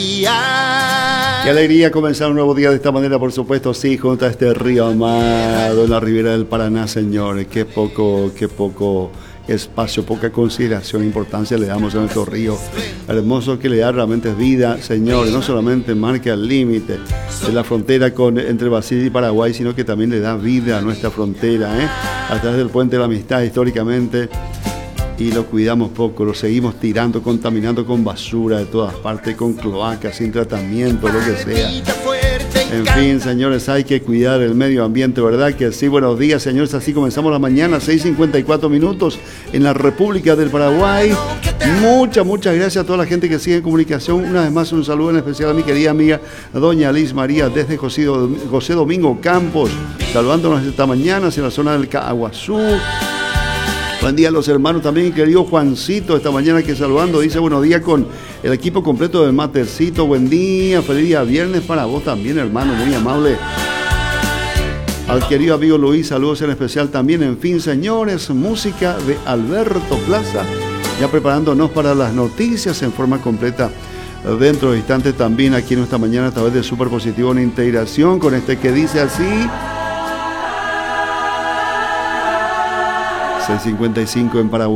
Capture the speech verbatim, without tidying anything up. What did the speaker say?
Qué alegría comenzar un nuevo día de esta manera, por supuesto, sí, junto a este río amado en la ribera del Paraná, señores. Qué poco, qué poco espacio, poca consideración, importancia le damos a nuestro río hermoso que le da realmente vida, señores. No solamente marca el límite de la frontera con, entre Brasil y Paraguay, sino que también le da vida a nuestra frontera, ¿eh? A través del puente de la amistad históricamente. Y lo cuidamos poco, lo seguimos tirando, contaminando con basura de todas partes, con cloacas, sin tratamiento, lo que sea. En fin, señores, hay que cuidar el medio ambiente, ¿verdad? Que sí, buenos días, señores. Así comenzamos la mañana, seis cincuenta y cuatro minutos en la República del Paraguay. Muchas, muchas gracias a toda la gente que sigue en comunicación. Una vez más, un saludo en especial a mi querida amiga doña Liz María desde José, José Domingo Campos, saludándonos esta mañana hacia la zona del Caguazú. Buen día a los hermanos también, querido Juancito, esta mañana que saludando, dice buenos días con el equipo completo del Matercito, buen día, feliz día viernes para vos también, hermano, muy amable. Al querido amigo Luis, saludos en especial también. En fin, señores, música de Alberto Plaza, ya preparándonos para las noticias en forma completa dentro de instantes también aquí en esta mañana a través de Super Positivo en Integración, con este que dice así. seis cincuenta y cinco en Paraguay.